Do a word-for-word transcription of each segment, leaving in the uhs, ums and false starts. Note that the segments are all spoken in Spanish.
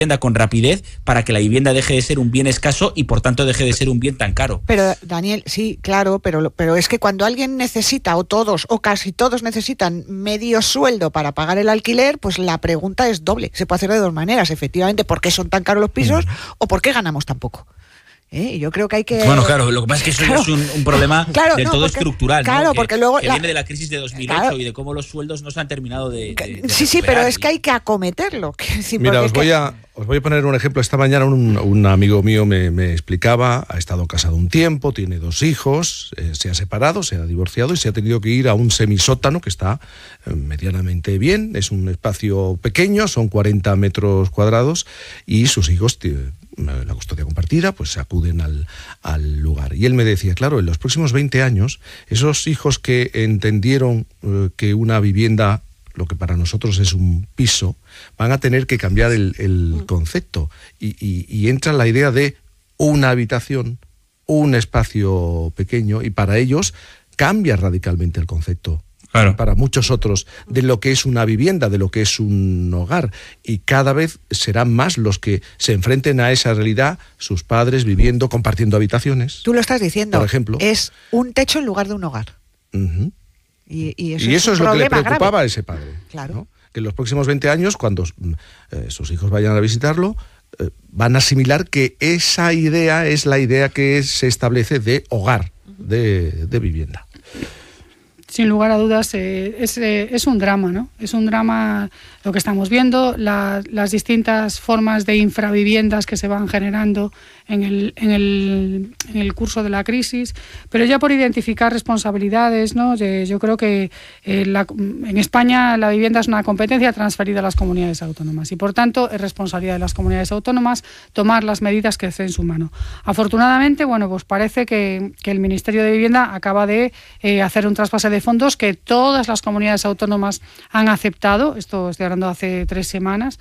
con rapidez para que la vivienda deje de ser un bien escaso y por tanto deje de ser un bien tan caro. Pero Daniel, sí, claro, pero, pero es que cuando alguien necesita, o todos, o casi todos necesitan medio sueldo para pagar el alquiler, pues la pregunta es doble. Se puede hacer de dos maneras, efectivamente, ¿por qué son tan caros los pisos? Mm. ¿O por qué ganamos tan poco? ¿Eh? Yo creo que hay que... Bueno, claro, lo que pasa es que eso claro. es un, un problema claro, del no, todo porque, estructural, claro, ¿no? que, porque luego que la... viene de la crisis de dos mil ocho claro. y de cómo los sueldos no se han terminado de, de, de Sí, sí, pero es que hay que acometerlo. Sí, Mira, os voy, que... a, os voy a poner un ejemplo. Esta mañana un, un amigo mío me, me explicaba, ha estado casado un tiempo, tiene dos hijos, eh, se ha separado, se ha divorciado y se ha tenido que ir a un semisótano que está eh, medianamente bien. Es un espacio pequeño, son cuarenta metros cuadrados y sus hijos... T- la custodia compartida, pues acuden al, al lugar. Y él me decía, claro, en los próximos veinte años, esos hijos que entendieron eh, que una vivienda, lo que para nosotros es un piso, van a tener que cambiar el, el concepto. Y, y, y entra la idea de una habitación, un espacio pequeño, y para ellos cambia radicalmente el concepto. Claro. Para muchos otros, de lo que es una vivienda, de lo que es un hogar. Y cada vez serán más los que se enfrenten a esa realidad, sus padres viviendo, compartiendo habitaciones. Tú lo estás diciendo, por ejemplo. Es un techo en lugar de un hogar. Uh-huh. Y, y eso, y es, eso es lo que le preocupaba grave. a ese padre. Claro. ¿no? Que en los próximos veinte años, cuando eh, sus hijos vayan a visitarlo, eh, van a asimilar que esa idea es la idea que se establece de hogar, de, de vivienda. Sin lugar a dudas, eh, es, eh, es un drama, ¿no? Es un drama lo que estamos viendo, la, las distintas formas de infraviviendas que se van generando en el, en, el, en el curso de la crisis, pero ya por identificar responsabilidades, ¿no? Yo, yo creo que eh, la, en España la vivienda es una competencia transferida a las comunidades autónomas y por tanto es responsabilidad de las comunidades autónomas tomar las medidas que esté en su mano. Afortunadamente, bueno, pues parece que, que el Ministerio de Vivienda acaba de eh, hacer un trasvase de fondos que todas las comunidades autónomas han aceptado, esto estoy hablando hace tres semanas,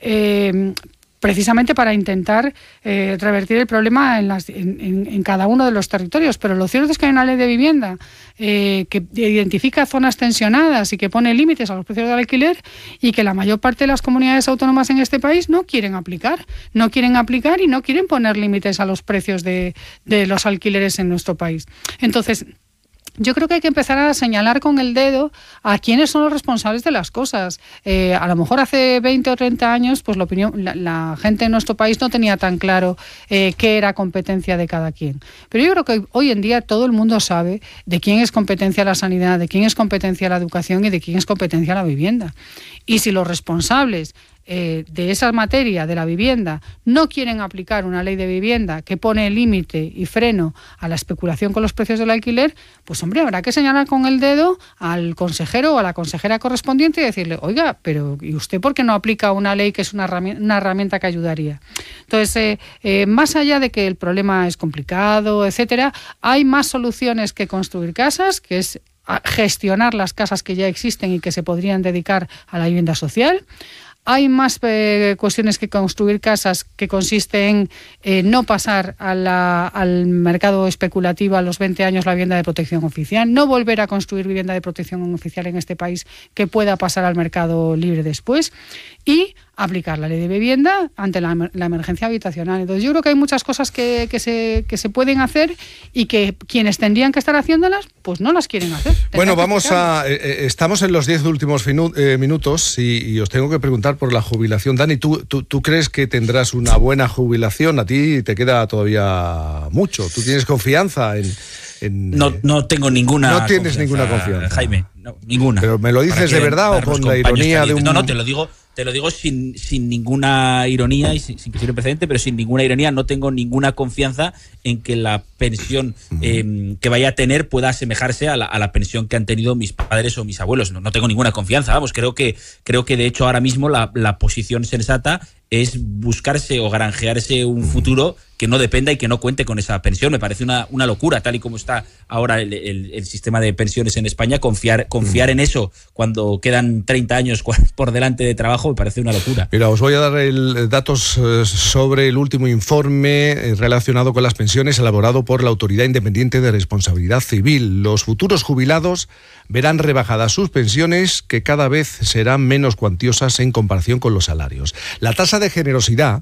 eh, precisamente para intentar eh, revertir el problema en, las, en, en, en cada uno de los territorios. Pero lo cierto es que hay una ley de vivienda eh, que identifica zonas tensionadas y que pone límites a los precios del alquiler y que la mayor parte de las comunidades autónomas en este país no quieren aplicar. No quieren aplicar y no quieren poner límites a los precios de, de los alquileres en nuestro país. Entonces, yo creo que hay que empezar a señalar con el dedo a quiénes son los responsables de las cosas. Eh, a lo mejor hace veinte o treinta años, pues la opinión, la, la gente en nuestro país no tenía tan claro eh, qué era competencia de cada quien. Pero yo creo que hoy en día todo el mundo sabe de quién es competencia la sanidad, de quién es competencia la educación y de quién es competencia la vivienda. Y si los responsables Eh, de esa materia, de la vivienda, no quieren aplicar una ley de vivienda que pone límite y freno a la especulación con los precios del alquiler, pues hombre, habrá que señalar con el dedo al consejero o a la consejera correspondiente y decirle, oiga, pero ¿y usted por qué no aplica una ley que es una herramienta, una herramienta que ayudaría? Entonces, eh, eh, más allá de que el problema es complicado, etcétera, hay más soluciones que construir casas, que es gestionar las casas que ya existen y que se podrían dedicar a la vivienda social. Hay más eh, cuestiones que construir casas que consiste en eh, no pasar a la, al mercado especulativo a los veinte años la vivienda de protección oficial, no volver a construir vivienda de protección oficial en este país que pueda pasar al mercado libre después y aplicar la ley de vivienda ante la, la emergencia habitacional. Entonces yo creo que hay muchas cosas que, que, se, que se pueden hacer y que quienes tendrían que estar haciéndolas, pues no las quieren hacer. Bueno, vamos a... Eh, estamos en los diez últimos minu- eh, minutos y, y os tengo que preguntar por la jubilación. Dani, ¿tú, tú, ¿tú crees que tendrás una buena jubilación? A ti te queda todavía mucho. ¿Tú tienes confianza en...? En, no, no tengo ninguna No tienes confianza, ninguna confianza. Jaime, no, ninguna. ¿Pero me lo dices de verdad o con la ironía de un...? No, no, te lo digo... Te lo digo sin, sin ninguna ironía y sin, sin que sea un precedente, pero sin ninguna ironía. No tengo ninguna confianza en que la pensión eh, que vaya a tener pueda asemejarse a la, a la pensión que han tenido mis padres o mis abuelos. No, no tengo ninguna confianza. Vamos, creo que, creo que de hecho ahora mismo la, la posición sensata es buscarse o granjearse un futuro que no dependa y que no cuente con esa pensión. Me parece una, una locura, tal y como está ahora el, el, el sistema de pensiones en España. Confiar, confiar en eso cuando quedan treinta años por delante de trabajo me parece una locura. Mira, os voy a dar el, datos eh, sobre el último informe eh, relacionado con las pensiones elaborado por la Autoridad Independiente de Responsabilidad Civil. Los futuros jubilados verán rebajadas sus pensiones, que cada vez serán menos cuantiosas en comparación con los salarios. La tasa de generosidad